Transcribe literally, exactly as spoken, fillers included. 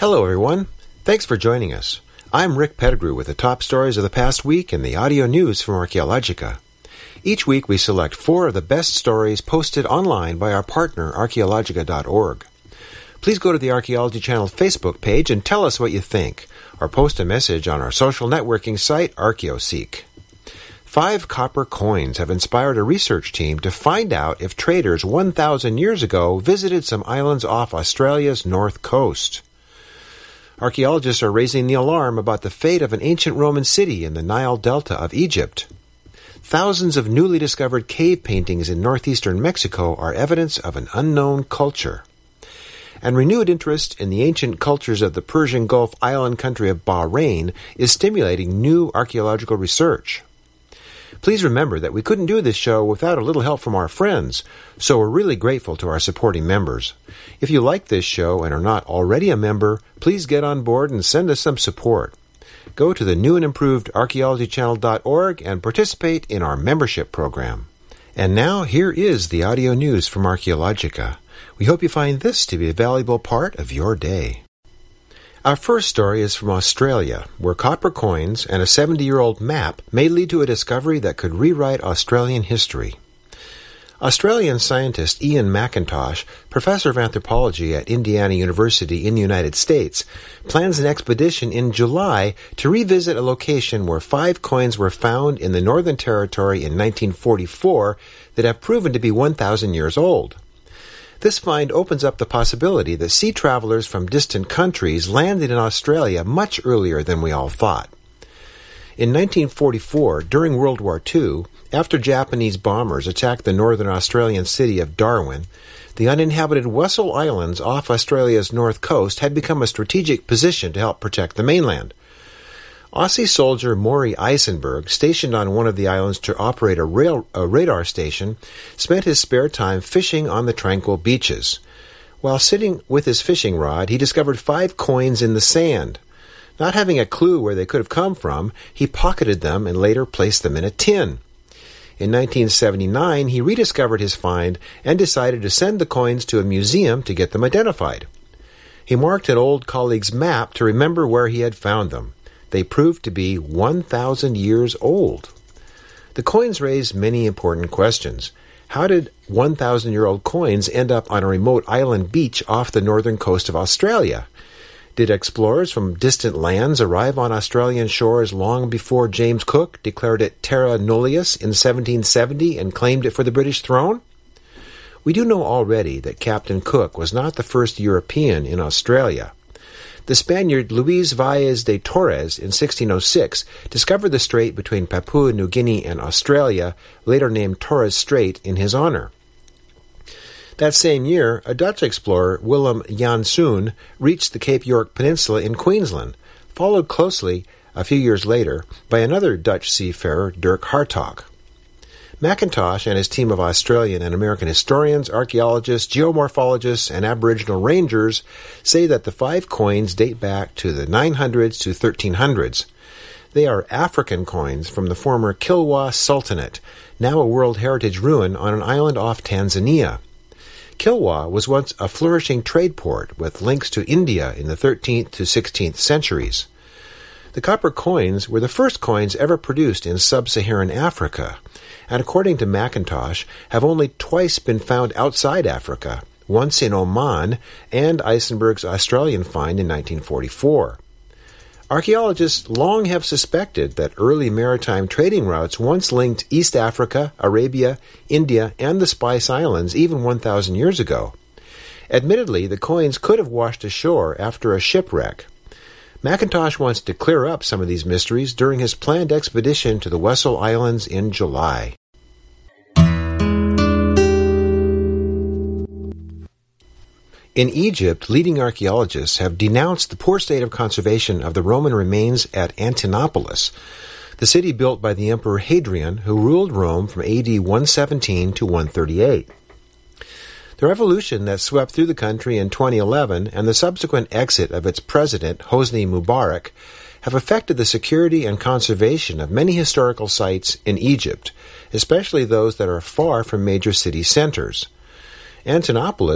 Hello, everyone. Thanks for joining us. I'm Rick Pettigrew with the top stories of the past week and the audio news from Archaeologica. Each week we select four of the best stories posted online by our partner, archaeologica dot org. Please go to the Archaeology Channel Facebook page and tell us what you think, or post a message on our social networking site, ArchaeoSeek. Five copper coins have inspired a research team to find out if traders one thousand years ago visited some islands off Australia's north coast. Archaeologists are raising the alarm about the fate of an ancient Roman city in the Nile Delta of Egypt. Thousands of newly discovered cave paintings in northeastern Mexico are evidence of an unknown culture. And renewed interest in the ancient cultures of the Persian Gulf island country of Bahrain is stimulating new archaeological research. Please remember that we couldn't do this show without a little help from our friends, so we're really grateful to our supporting members. If you like this show and are not already a member, please get on board and send us some support. Go to the new and improved archaeology channel dot org and participate in our membership program. And now, here is the audio news from Archaeologica. We hope you find this to be a valuable part of your day. Our first story is from Australia, where copper coins and a seventy-year-old map may lead to a discovery that could rewrite Australian history. Australian scientist Ian McIntosh, professor of anthropology at Indiana University in the United States, plans an expedition in July to revisit a location where five coins were found in the Northern Territory in nineteen forty-four that have proven to be one thousand years old. This find opens up the possibility that sea travelers from distant countries landed in Australia much earlier than we all thought. In nineteen forty-four, during World War Two, after Japanese bombers attacked the northern Australian city of Darwin, the uninhabited Wessel Islands off Australia's north coast had become a strategic position to help protect the mainland. Aussie soldier Maury Eisenberg, stationed on one of the islands to operate a, rail, a radar station, spent his spare time fishing on the tranquil beaches. While sitting with his fishing rod, he discovered five coins in the sand. Not having a clue where they could have come from, he pocketed them and later placed them in a tin. In nineteen seventy-nine, he rediscovered his find and decided to send the coins to a museum to get them identified. He marked an old colleague's map to remember where he had found them. They proved to be one thousand years old. The coins raise many important questions. How did one thousand year old coins end up on a remote island beach off the northern coast of Australia? Did explorers from distant lands arrive on Australian shores long before James Cook declared it terra nullius in seventeen seventy and claimed it for the British throne? We do know already that Captain Cook was not the first European in Australia. The Spaniard Luis Valles de Torres in sixteen oh six discovered the strait between Papua New Guinea and Australia, later named Torres Strait in his honor. That same year, a Dutch explorer, Willem Janszoon, reached the Cape York Peninsula in Queensland, followed closely, a few years later, by another Dutch seafarer, Dirk Hartog. McIntosh and his team of Australian and American historians, archaeologists, geomorphologists, and Aboriginal rangers say that the five coins date back to the nine hundreds to thirteen hundreds. They are African coins from the former Kilwa Sultanate, now a World Heritage ruin on an island off Tanzania. Kilwa was once a flourishing trade port with links to India in the thirteenth to sixteenth centuries. The copper coins were the first coins ever produced in sub-Saharan Africa, and according to McIntosh, have only twice been found outside Africa, once in Oman and Eisenberg's Australian find in nineteen forty-four. Archaeologists long have suspected that early maritime trading routes once linked East Africa, Arabia, India, and the Spice Islands even one thousand years ago. Admittedly, the coins could have washed ashore after a shipwreck. McIntosh wants to clear up some of these mysteries during his planned expedition to the Wessel Islands in July. In Egypt, leading archaeologists have denounced the poor state of conservation of the Roman remains at Antinopolis, the city built by the Emperor Hadrian, who ruled Rome from A D one seventeen to one thirty-eight. The revolution that swept through the country in twenty eleven and the subsequent exit of its president, Hosni Mubarak, have affected the security and conservation of many historical sites in Egypt, especially those that are far from major city centers. Antinopolis